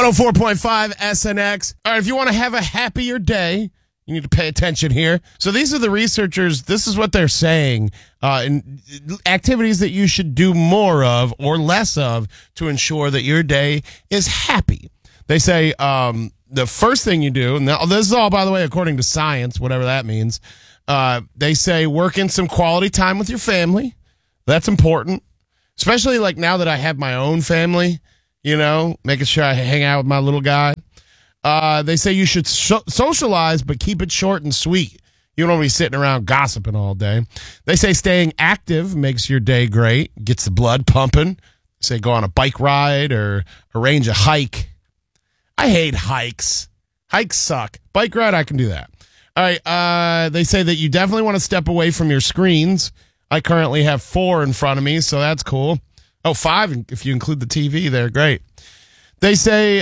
104.5 SNX. All right, if you want to have a happier day, you need to pay attention here. So these are the researchers. This is what they're saying. In activities that you should do more of or less of to ensure that your day is happy. They say the first thing you do, and this is all, by the way, according to science, whatever that means. They say work in some quality time with your family. That's important, especially like now that I have my own family. You know, making sure I hang out with my little guy. They say you should socialize, but keep it short and sweet. You don't want to be sitting around gossiping all day. They say staying active makes your day great, gets the blood pumping. They say go on a bike ride or arrange a hike. I hate hikes. Hikes suck. Bike ride, I can do that. All right. They say that you definitely want to step away from your screens. I currently have 4 in front of me, so that's cool. Oh, 5 if you include the TV there. Great. They say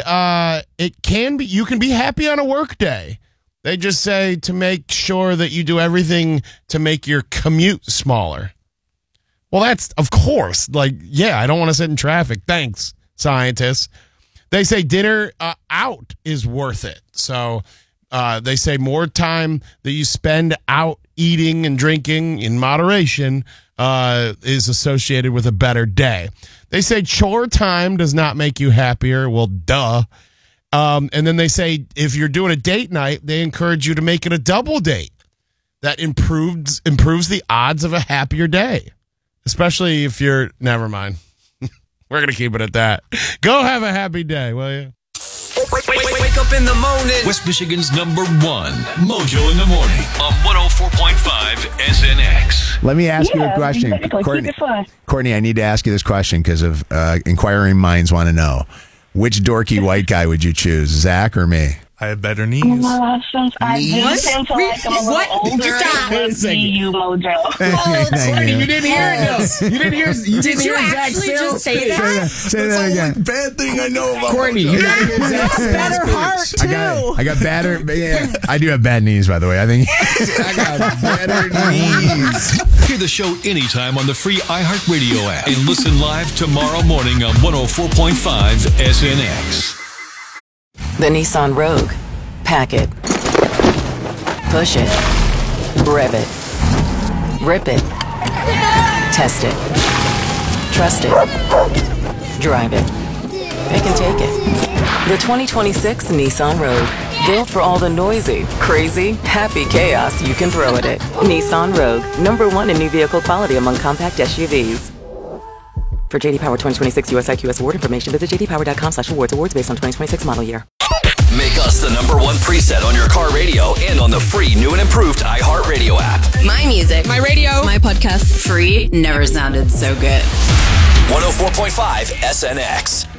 you can be happy on a work day. They just say to make sure that you do everything to make your commute smaller. Well, that's, of course, I don't want to sit in traffic. Thanks, scientists. They say dinner out is worth it. So they say more time that you spend out eating and drinking in moderation is associated with a better day. They say chore time does not make you happier. Well, duh. And then they say if you're doing a date night, they encourage you to make it a double date. That improves the odds of a happier day, especially if you're. Never mind. We're gonna keep it at that. Go have a happy day, will you? Wake up in the morning. West Michigan's number 1 Mojo in the morning on 104.5 SNX. Let me ask you a question. Courtney, I need to ask you this question because of inquiring minds want to know. Which dorky white guy would you choose, Zach or me? I have better knees. Since I do tend to like them a little older, it would be you, Mojo. Courtney, you didn't hear it. You didn't hear. Did you actually just say that? Say that again. Bad thing I know about Courtney, you got to hear Zach's better heart too. I got better. Yeah, I do have bad knees, by the way. I think I got better knees. Hear the show anytime on the free iHeartRadio app and listen live tomorrow morning on 104.5 SNX. The Nissan Rogue. Pack it. Push it. Rev it. Rip it. Test it. Trust it. Drive it. Pick and take it. The 2026 Nissan Rogue. Built for all the noisy, crazy, happy chaos you can throw at it. Nissan Rogue. Number 1 in new vehicle quality among compact SUVs. For JD Power 2026 US IQS award information, visit jdpower.com/awards. Awards based on 2026 model year. Make us the number 1 preset on your car radio and on the free new and improved iHeartRadio app. My music, my radio, my podcast, free, never sounded so good. 104.5 SNX.